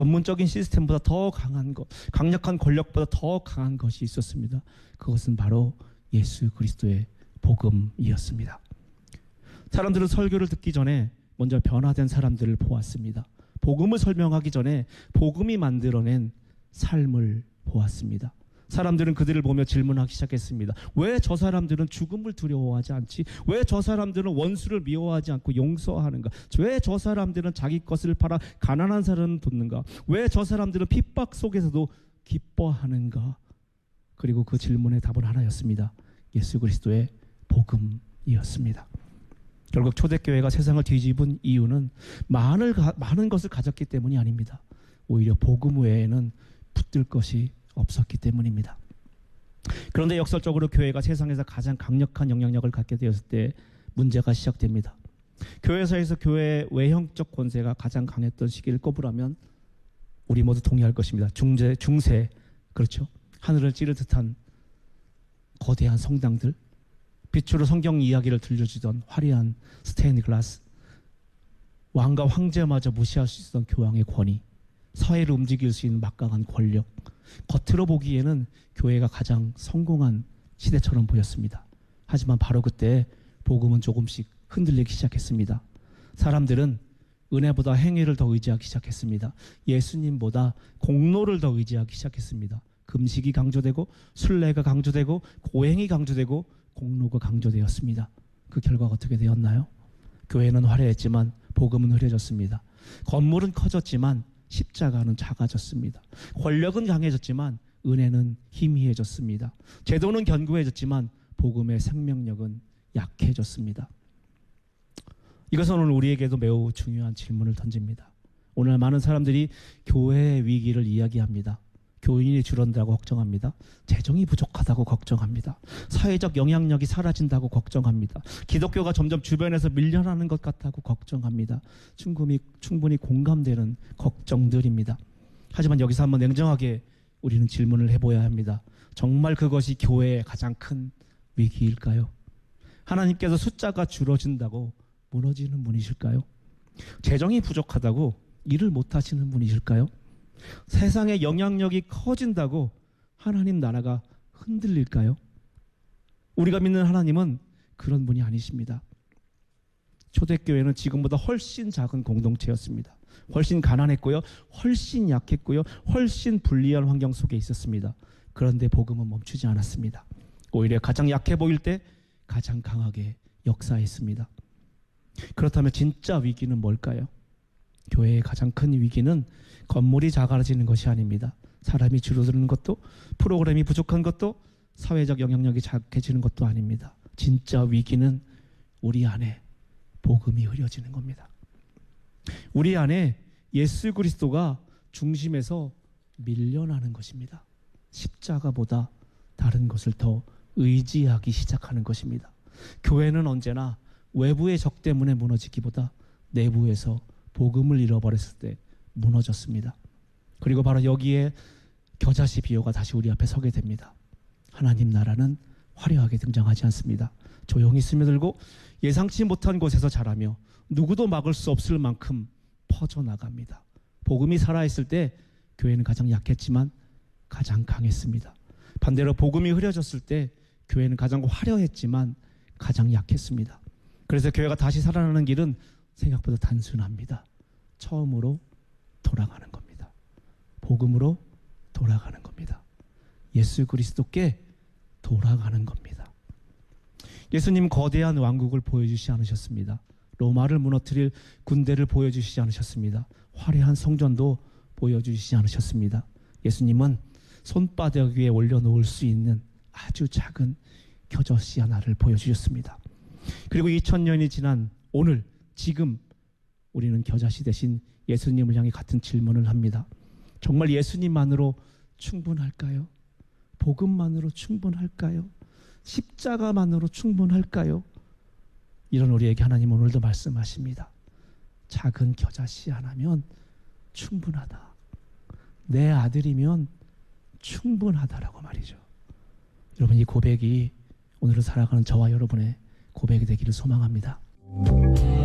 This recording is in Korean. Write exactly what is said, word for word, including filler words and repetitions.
전문적인 시스템보다 더 강한 것, 강력한 권력보다 더 강한 것이 있었습니다. 그것은 바로 예수 그리스도의 복음이었습니다. 사람들은 설교를 듣기 전에 먼저 변화된 사람들을 보았습니다. 복음을 설명하기 전에 복음이 만들어낸 삶을 보았습니다. 사람들은 그들을 보며 질문하기 시작했습니다. 왜 저 사람들은 죽음을 두려워하지 않지? 왜 저 사람들은 원수를 미워하지 않고 용서하는가? 왜 저 사람들은 자기 것을 팔아 가난한 사람을 돕는가? 왜 저 사람들은 핍박 속에서도 기뻐하는가? 그리고 그 질문의 답은 하나였습니다. 예수 그리스도의 복음이었습니다. 결국 초대교회가 세상을 뒤집은 이유는 많은, 많은 것을 가졌기 때문이 아닙니다. 오히려 복음 외에는 붙들 것이 없었기 때문입니다. 그런데 역설적으로 교회가 세상에서 가장 강력한 영향력을 갖게 되었을 때 문제가 시작됩니다. 교회사에서 교회의 외형적 권세가 가장 강했던 시기를 꼽으라면 우리 모두 동의할 것입니다. 중세, 중세, 그렇죠. 하늘을 찌를 듯한 거대한 성당들, 빛으로 성경 이야기를 들려주던 화려한 스테인드 글라스, 왕과 황제마저 무시할 수 있었던 교황의 권위, 사회를 움직일 수 있는 막강한 권력, 겉으로 보기에는 교회가 가장 성공한 시대처럼 보였습니다. 하지만 바로 그때 복음은 조금씩 흔들리기 시작했습니다. 사람들은 은혜보다 행위를 더 의지하기 시작했습니다. 예수님보다 공로를 더 의지하기 시작했습니다. 금식이 강조되고 순례가 강조되고 고행이 강조되고 공로가 강조되었습니다. 그 결과가 어떻게 되었나요? 교회는 화려했지만 복음은 흐려졌습니다. 건물은 커졌지만 십자가는 작아졌습니다. 권력은 강해졌지만 은혜는 희미해졌습니다. 제도는 견고해졌지만 복음의 생명력은 약해졌습니다. 이것은 오늘 우리에게도 매우 중요한 질문을 던집니다. 오늘 많은 사람들이 교회의 위기를 이야기합니다. 교인이 줄어든다고 걱정합니다. 재정이 부족하다고 걱정합니다. 사회적 영향력이 사라진다고 걱정합니다. 기독교가 점점 주변에서 밀려나는 것 같다고 걱정합니다. 충분히, 충분히 공감되는 걱정들입니다. 하지만 여기서 한번 냉정하게 우리는 질문을 해봐야 합니다. 정말 그것이 교회의 가장 큰 위기일까요? 하나님께서 숫자가 줄어진다고 무너지는 분이실까요? 재정이 부족하다고 일을 못하시는 분이실까요? 세상의 영향력이 커진다고 하나님 나라가 흔들릴까요? 우리가 믿는 하나님은 그런 분이 아니십니다. 초대교회는 지금보다 훨씬 작은 공동체였습니다. 훨씬 가난했고요. 훨씬 약했고요. 훨씬 불리한 환경 속에 있었습니다. 그런데 복음은 멈추지 않았습니다. 오히려 가장 약해 보일 때 가장 강하게 역사했습니다. 그렇다면 진짜 위기는 뭘까요? 교회의 가장 큰 위기는 건물이 작아지는 것이 아닙니다. 사람이 줄어드는 것도, 프로그램이 부족한 것도, 사회적 영향력이 작아지는 것도 아닙니다. 진짜 위기는 우리 안에 복음이 흐려지는 겁니다. 우리 안에 예수 그리스도가 중심에서 밀려나는 것입니다. 십자가보다 다른 것을 더 의지하기 시작하는 것입니다. 교회는 언제나 외부의 적 때문에 무너지기보다 내부에서 복음을 잃어버렸을 때 무너졌습니다. 그리고 바로 여기에 겨자씨 비유가 다시 우리 앞에 서게 됩니다. 하나님 나라는 화려하게 등장하지 않습니다. 조용히 스며들고 예상치 못한 곳에서 자라며 누구도 막을 수 없을 만큼 퍼져나갑니다. 복음이 살아있을 때 교회는 가장 약했지만 가장 강했습니다. 반대로 복음이 흐려졌을 때 교회는 가장 화려했지만 가장 약했습니다. 그래서 교회가 다시 살아나는 길은 생각보다 단순합니다. 처음으로 돌아가는 겁니다. 복음으로 돌아가는 겁니다. 예수 그리스도께 돌아가는 겁니다. 예수님 거대한 왕국을 보여주시지 않으셨습니다. 로마를 무너뜨릴 군대를 보여주시지 않으셨습니다. 화려한 성전도 보여주시지 않으셨습니다. 예수님은 손바닥 위에 올려놓을 수 있는 아주 작은 겨자씨 하나를 보여주셨습니다. 그리고 이천 년이 지난 오늘 지금 우리는 겨자씨 대신 예수님을 향해 같은 질문을 합니다. 정말 예수님만으로 충분할까요? 복음만으로 충분할까요? 십자가만으로 충분할까요? 이런 우리에게 하나님 오늘도 말씀하십니다. 작은 겨자씨 하나면 충분하다. 내 아들이면 충분하다라고 말이죠. 여러분, 이 고백이 오늘을 살아가는 저와 여러분의 고백이 되기를 소망합니다.